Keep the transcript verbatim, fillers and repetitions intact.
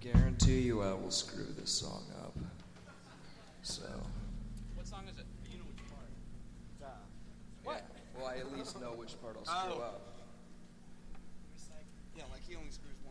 guarantee you I will screw this song up. So. What song is it? You know which part. Uh, what? Yeah. Well, I at least know which part I'll screw oh. up. Yeah, like he only screws